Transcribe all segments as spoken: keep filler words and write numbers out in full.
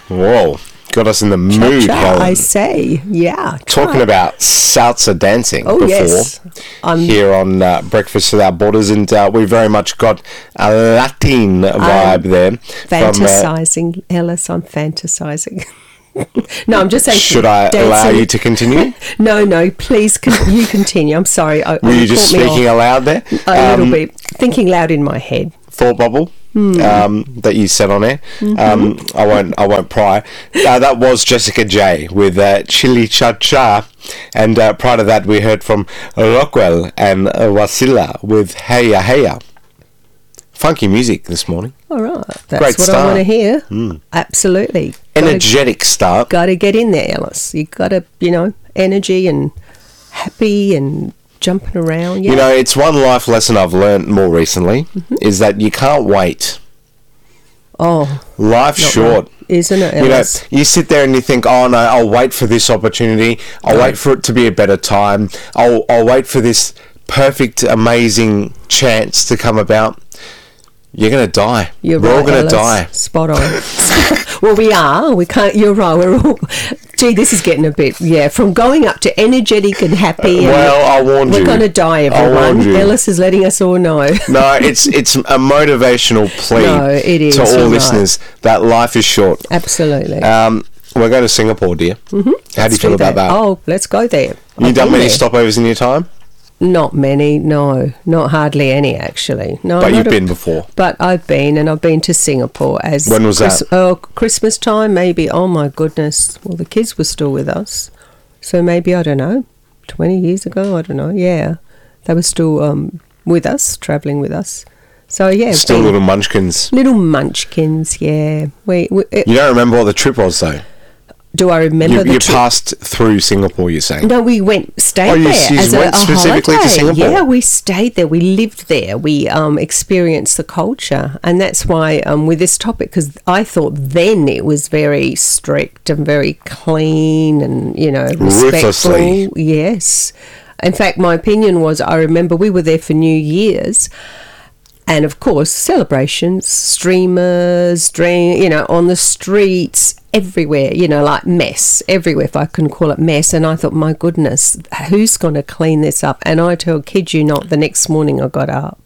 Whoa. Got us in the mood, Cha-cha, Helen. I say, yeah. Talking try. about salsa dancing Oh, before yes. Um, here on uh, Breakfast Without Borders, and uh, we very much got a Latin vibe there. Fantasizing, Ellis, I'm fantasizing. No, I'm just saying. Should I dancing. allow you to continue? No, no, please, con- you continue. I'm sorry. I, Were I you just caught me speaking off aloud there? A Um, little bit. Thinking loud in my head. Thought bubble Hmm. um, that you said on air. Mm-hmm. Um, I won't. I won't pry. Uh, that was Jessica J with uh, Chili Cha Cha, and uh, prior to that we heard from Rockwell and uh, Wasilla with Heya Heya. Funky music this morning. All right, that's Great what start. I want to hear. Mm. Absolutely. Gotta, Energetic start. gotta get in there, Ellis. You gotta, you know, energy and happy and jumping around. Yeah. You know, it's one life lesson I've learned more recently Mm-hmm. is that you can't wait. oh, Life's not short. right. Isn't it, You know, Ellis? you sit there and you think, oh no, I'll wait for this opportunity. I'll wait for it to be a better time. I'll, I'll wait for this perfect, amazing chance to come about. You're going to die. You're We're right, all going Ellis. to die. Spot on. Well, we are. We can't. You're right. We're all. Gee, this is getting a bit. Yeah, from going up to energetic and happy. And Well, I warned we're you. going to die, I warned everyone. you. Ellis is letting us all know. No, it's it's a motivational plea No, it is, to all you're right. listeners that life is short. Absolutely. Um, we're going to Singapore, dear. Mm-hmm. How do you Let's feel do about that? Oh, let's go there. you I've done been many there. stopovers in your time? Not many, no, not hardly any actually. No, But not you've a- been before. But I've been, and I've been to Singapore as When was that? Oh, Christmas time, maybe. Oh my goodness! Well, the kids were still with us, so maybe I don't know, twenty years ago. I don't know. Yeah, they were still um, with us, travelling with us. So yeah, Still been- little munchkins. little munchkins. Yeah, we. we it, You don't remember what the trip was, though? do I remember You, the you trip? passed through Singapore, you're saying? No, we went, stayed Oh, you- there you as a, went a specifically to holiday. Singapore? Yeah, we stayed there. We lived there. We um, experienced the culture, and that's why um, with this topic, because I thought then it was very strict and very clean, and you know, respectful. Ruthlessly. Yes. In fact, my opinion was, I remember we were there for New Year's. And of course, celebrations, streamers, dream, you know, on the streets, everywhere, you know, like mess, everywhere, if I can call it mess. And I thought, my goodness, who's going to clean this up? And I tell, kid you not, the next morning I got up,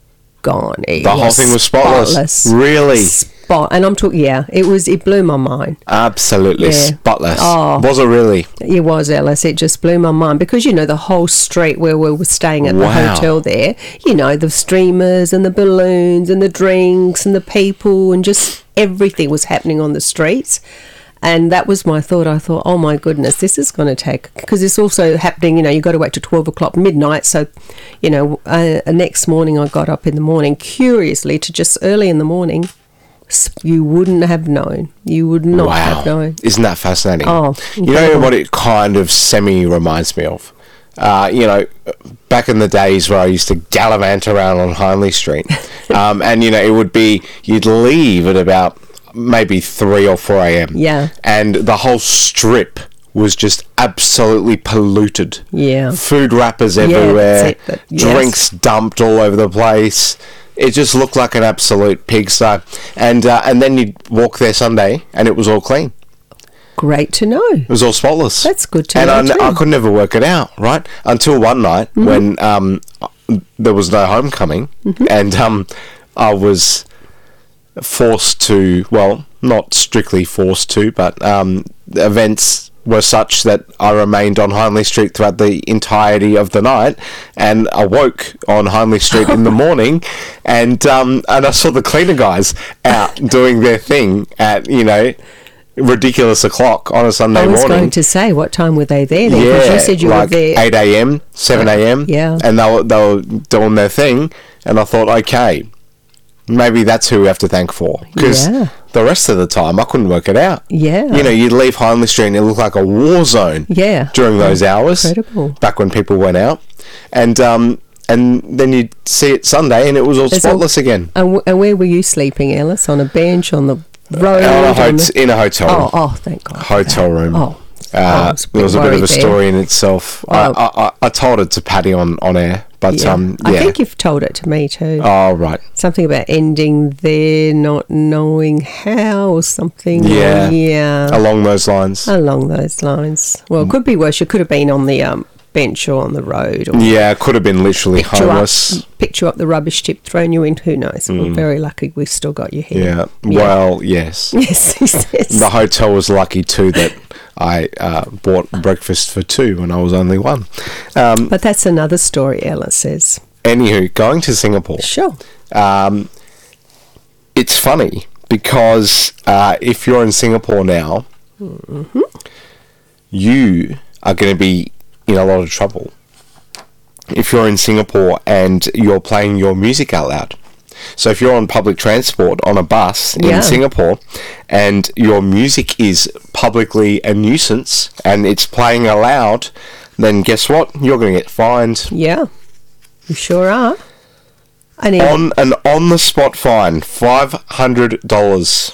gone. The whole thing was spotless. Really? Spot. And I'm talking, yeah, it was, it blew my mind. Absolutely Yeah. spotless. Oh. Was it really? It was, Ellis. It just blew my mind because, you know, the whole street where we were staying at Wow. the hotel there, you know, the streamers and the balloons and the drinks and the people and just everything was happening on the streets. And that was my thought. I thought, oh my goodness, this is going to take, because it's also happening, you know, you've got to wait till twelve o'clock midnight. So, you know, uh, next morning I got up in the morning, curiously, to just early in the morning, s- you wouldn't have known. You would not Wow. have known. Isn't that fascinating? Oh, you know incredible. what it kind of semi reminds me of? Uh, you know, back in the days where I used to gallivant around on Hindley Street, um, and, you know, it would be, you'd leave at about maybe three or four a.m. Yeah. And the whole strip was just absolutely polluted. Yeah. Food wrappers Yeah, everywhere, that's it, but- yes. drinks dumped all over the place. It just looked like an absolute pigsty. And uh, and then you'd walk there Sunday and it was all clean. Great to know. It was all spotless. That's good to and know I, too. I could never work it out, right? Until one night Mm-hmm. when um, there was no homecoming, Mm-hmm. and um, I was forced to, well, not strictly forced to, but um, the events were such that I remained on Hindley Street throughout the entirety of the night, and awoke on Hindley Street in the morning, and um, and I saw the cleaner guys out doing their thing at, you know, ridiculous o'clock on a Sunday I was morning. going to say, what time were they there? Then? 'Cause Yeah, you said you like were there. eight a.m, seven a.m. Yeah. And they were, they were doing their thing, and I thought, okay, maybe that's who we have to thank for. Because Yeah. the rest of the time, I couldn't work it out. Yeah. You know, you'd leave Hindley Street and it looked like a war zone Yeah. during those hours. Incredible. Back when people went out. And um, and then you'd see it Sunday and it was all It's all- spotless again. And, w- and where were you sleeping, Ellis? On a bench, on the road? On a on hot- the- in a hotel room. Oh, oh, thank God. for Hotel that. room. Oh, Uh, was a bit it was a bit of a worried there. story in itself. Oh. I, I, I, I told it to Paddy on, on air, but Yeah. um, yeah. I think you've told it to me too. Oh, right. Something about ending there, not knowing how, or something. Yeah. Yeah. Along those lines. Along those lines. Well, it could be worse. You could have been on the um, bench or on the road. Or Yeah, could have been literally picked you up- homeless. picked you up the rubbish tip, thrown you in. Who knows? We're very lucky we've still got you here. Yeah. Well, yes. Yes, he says. The hotel was lucky too that I uh, bought breakfast for two when I was only one. Um, But that's another story, Ella says. anywho, going to Singapore. Sure. Um, it's funny because uh, if you're in Singapore now, Mm-hmm. you are going to be in a lot of trouble. If you're in Singapore and you're playing your music out loud. So if you're on public transport on a bus Yeah. in Singapore and your music is publicly a nuisance and it's playing aloud, then guess what? You're going to get fined. Yeah. You sure are. I need On an on-the-spot fine, five hundred dollars.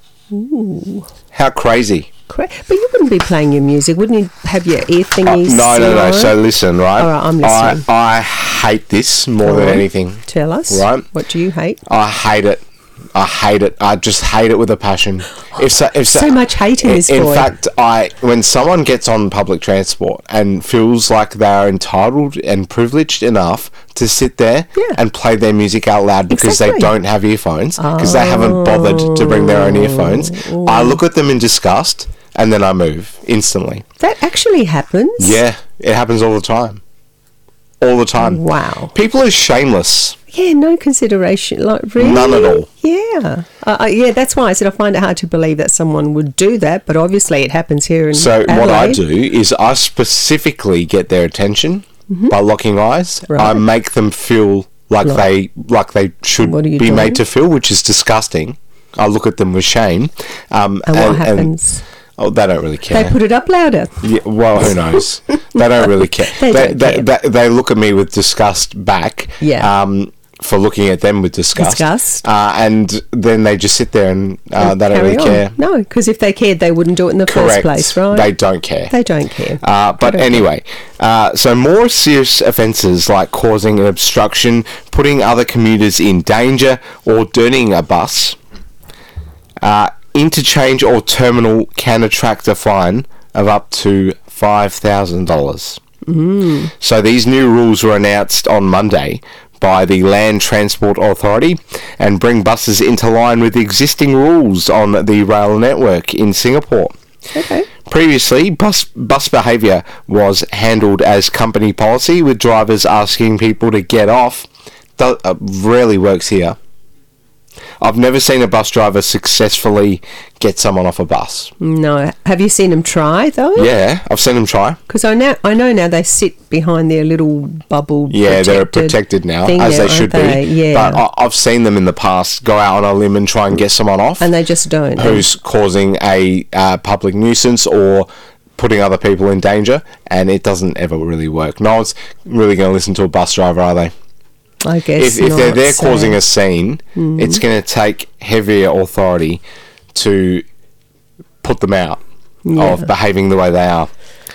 Ooh. How crazy. Cra- But you wouldn't be playing your music, wouldn't you? Have your ear Uh, thingies? no, no, no. on? So listen, right? All right, I'm I, listening. I hate this more Go than on. anything. Tell us. Right. What do you hate? I hate it. I hate it. I just hate it with a passion. If so, if So much hate in this In boy. fact, I when someone gets on public transport and feels like they are entitled and privileged enough to sit there Yeah. and play their music out loud because Exactly. they don't have earphones because they haven't bothered to bring their own earphones, I look at them in disgust and then I move instantly. That actually happens. Yeah, it happens all the time. All the time. Wow. People are shameless. Yeah, no consideration. Like really, None at all. Yeah, uh, uh, yeah. That's why I said I find it hard to believe that someone would do that, but obviously it happens here in So Adelaide. what I do is I specifically get their attention by locking eyes. Mm-hmm. Right. I make them feel like Like- they like they should What are you be doing? made to feel, which is disgusting. I look at them with shame. Um, And what happens? oh, they don't really care. They put it up louder. Yeah, well, who knows? They don't really care. They they, don't they, care. they, they look at me with disgust back. Yeah. Um, for looking at them with disgust. Disgust. Uh, and then they just sit there and uh, they don't Carry really on. care. No, because if they cared, they wouldn't do it in the Correct. first place, right? They don't care. They don't care. Uh, but They don't anyway, uh, so more serious offences like causing an obstruction, putting other commuters in danger, or dirtying a bus, uh, interchange or terminal can attract a fine of up to five thousand dollars. Mm. So these new rules were announced on Monday by the Land Transport Authority and bring buses into line with existing rules on the rail network in Singapore. Okay. Previously, bus bus behaviour was handled as company policy, with drivers asking people to get off. That uh, rarely works here. I've never seen a bus driver successfully get someone off a bus. No. Have you seen them try though? Yeah, I've seen them try. Because I know, I know now they sit behind their little bubble. Yeah, they're protected protected now, thing as there, they should aren't they? be. Yeah. But I, I've seen them in the past go out on a limb and try and get someone off and they just don't. who's causing a uh, public nuisance or putting other people in danger, and it doesn't ever really work. No one's really going to listen to a bus driver, are they? I guess If, if they're not, there so- causing a scene, Mm. it's going to take heavier authority to put them out Yeah. of behaving the way they are.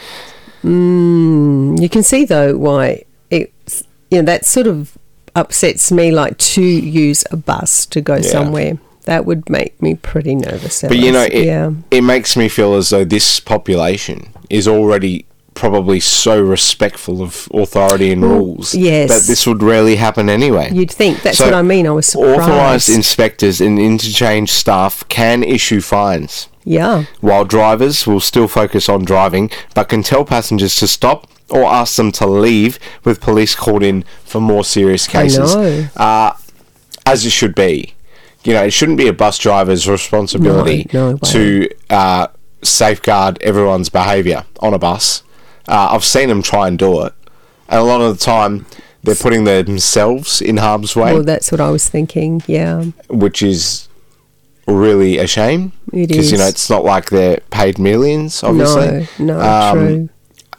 Mm, you can see though why it's, you know, that sort of upsets me, like to use a bus to go Yeah. somewhere. That would make me pretty nervous. But you know, Alice. it, yeah. it makes me feel as though this population is already probably so respectful of authority and rules yes. that this would rarely happen anyway. You'd think. That's So, what I mean. I was surprised. Authorised inspectors and interchange staff can issue fines, yeah. while drivers will still focus on driving but can tell passengers to stop or ask them to leave with police called in for more serious cases. I know. Uh, as it should be. You know, it shouldn't be a bus driver's responsibility No, no way. to uh, safeguard everyone's behaviour on a bus. Uh, I've seen them try and do it, and a lot of the time they're putting themselves in harm's way, Well, that's what I was thinking. Yeah. which is really a shame. It Because, you know, is. it's not like they're paid millions, obviously. No, no, Um, true.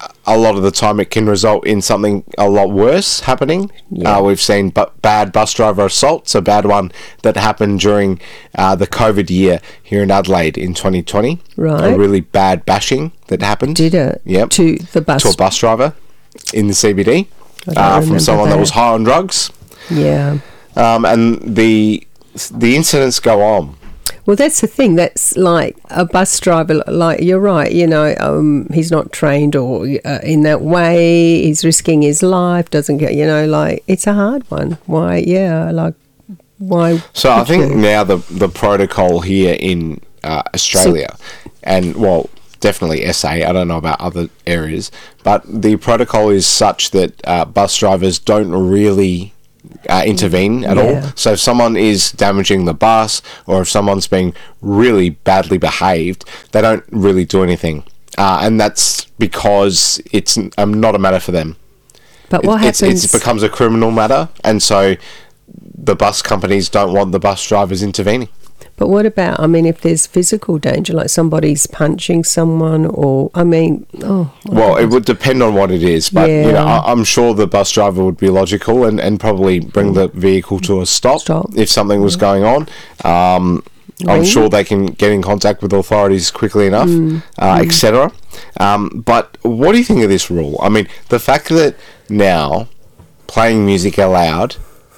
a lot of the time it can result in something a lot worse happening. Yeah. Uh, we've seen bu- bad bus driver assaults, a bad one that happened during uh, the COVID year here in Adelaide in twenty twenty. Right. A really bad bashing that happened. Did it? Yep. To the bus. To a bus driver in the C B D I don't uh, from remember someone that. that. was high on drugs. Yeah. Um, and the the incidents go on. Well, that's the thing. That's like a bus driver. Like you're right. You know, um, he's not trained or uh, in that way. He's risking his life. Doesn't get. You know, like it's a hard one. Why? Yeah. Like why? So I think you? now the the protocol here in uh, Australia, and well, definitely S A. I don't know about other areas, but the protocol is such that uh, bus drivers don't really uh, intervene at Yeah. all. So if someone is damaging the bus, or if someone's being really badly behaved, they don't really do anything, uh, and that's because it's um, not a matter for them. But what it's, happens? It becomes a criminal matter, and so the bus companies don't want the bus drivers intervening. But what about, I mean, if there's physical danger, like somebody's punching someone or, I mean, oh. my Well, it goodness. would depend on what it is, but you know, Yeah. I, I'm sure the bus driver would be logical and, and probably bring the vehicle to a stop, Stop. if something was going on. Um, I'm Ring. sure they can get in contact with authorities quickly enough, Mm. uh, et cetera. Um, but what do you think of this rule? I mean, the fact that now playing music aloud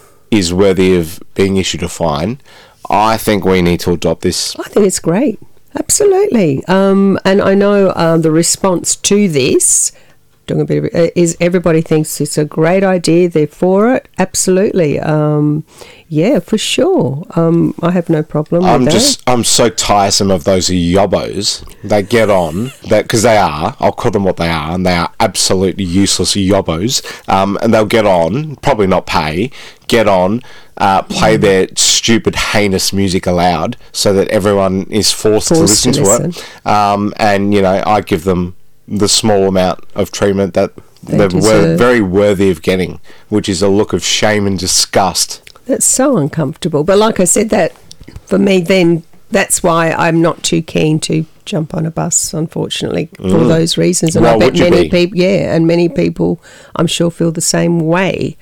is worthy of being issued a fine, I think we need to adopt this. I think it's great. Absolutely. Um, and I know um, the response to this doing a bit of, uh, is everybody thinks it's a great idea. They're for it. Absolutely. Um, yeah, for sure. Um, I have no problem I'm with just, I'm so tiresome of those yobbos that get on, that because they are, I'll call them what they are, and they are absolutely useless yobbos, um, and they'll get on, probably not pay, get on, uh, play their stupid, heinous music aloud so that everyone is forced, Forced to listen to to, listen. it. Um, and, you know, I give them the small amount of treatment that They they're wor- deserve. very worthy of getting, which is a look of shame and disgust. That's so uncomfortable. But like I said, that for me, then that's why I'm not too keen to jump on a bus, unfortunately, for Mm. those reasons. And Why I bet would you many be? people, yeah, and many people, I'm sure, feel the same way.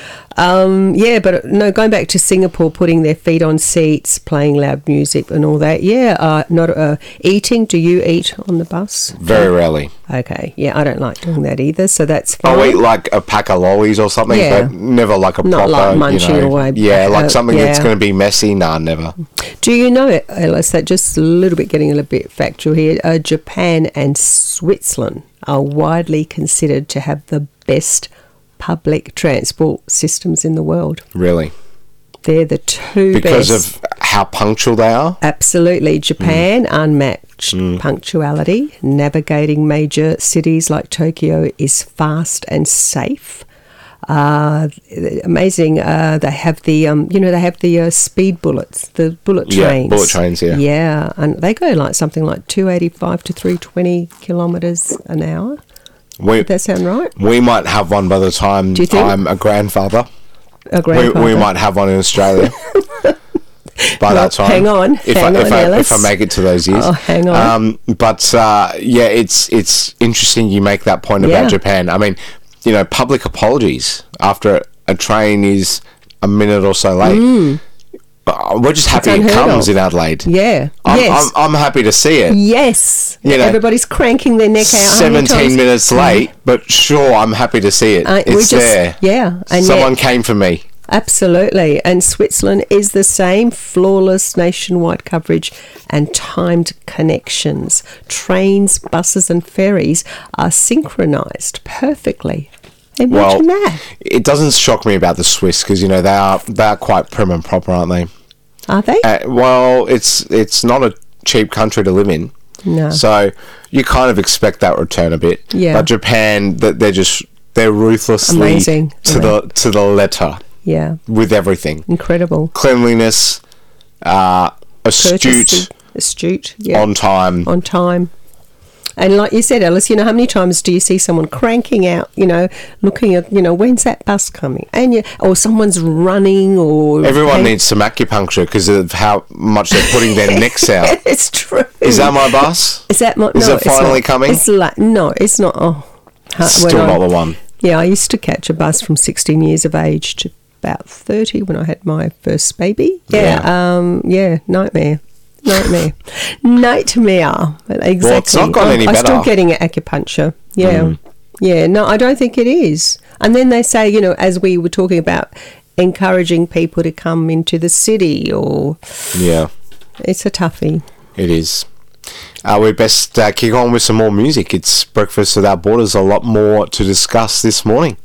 Um, yeah, but no, going back to Singapore, putting their feet on seats, playing loud music and all that. Yeah, uh, not uh, eating. Do you eat on the bus? Very rarely. Okay, yeah, I don't like doing that either, so that's fine. I'll eat like a pack of lollies or something, Yeah. but never like a Not proper, like munching you know, away. yeah, like Uh, something that's yeah. going to be messy. Nah, never. Do you know, Ellis, that just a little bit getting a little bit factual here, uh, Japan and Switzerland are widely considered to have the best public transport systems in the world. Really, They're the two because best. of how punctual they are. Absolutely. Japan, unmatched Mm. punctuality. Navigating major cities like Tokyo is fast and safe. Uh, amazing. Uh, they have the, um, you know, they have the uh, speed bullets, the bullet Yeah, trains. bullet trains, yeah. Yeah, and they go like something like two eighty-five to three twenty kilometres an hour. We Does that sound right? we might have one by the time Do you think? I'm a grandfather. A We, grandfather. we might have one in Australia by Well, that time. hang on, if hang I, on, if, I, Ellis. if I make it to those years. Oh, hang on. Um, but uh, yeah, it's it's interesting you make that point Yeah. about Japan. I mean, you know, public apologies after a train is a minute or so late. Uh, We're just happy it Mm. unheard comes of. in Adelaide. Yeah. I'm, yes. I'm, I'm happy to see it. yes. You know, Everybody's cranking their neck out. How many seventeen times- minutes late, but sure, I'm happy to see it. Uh, we it's just- there. Yeah. And Someone yet- came for me. Absolutely. And Switzerland is the same, flawless nationwide coverage and timed connections. Trains, buses and ferries are synchronised perfectly. Imagine Well, that. it doesn't shock me about the Swiss because you know they are they are quite prim and proper, aren't they? Are they? Uh, well, it's it's not a cheap country to live in, No. so you kind of expect that return a bit. Yeah. But Japan, that they're just they're ruthlessly Amazing. to the to the letter Yeah. with everything. Incredible. Cleanliness, uh, astute, Courtesy. Astute. Yeah. on time. on time. And like you said, Alice, you know, how many times do you see someone cranking out, you know, looking at, you know, when's that bus coming? And you, or someone's running or... Everyone and- needs some acupuncture because of how much they're putting their necks out. It's true. Is that my bus? Is that my... Is no, it it's finally not. coming? It's like... No, it's not. Oh, Uh, Still when I- not the one. Yeah, I used to catch a bus from sixteen years of age to about thirty when I had my first baby. Yeah, Yeah. um, yeah, nightmare. Nightmare. Nightmare. Exactly. Well, it's not got I'm, any I'm still better. getting acupuncture. Yeah. Mm. Yeah, no, I don't think it is. And then they say, you know, as we were talking about encouraging people to come into the city, or Yeah, it's a toughie. it is. Uh, we best uh, kick on with some more music. It's Breakfast Without Borders. A lot more to discuss this morning.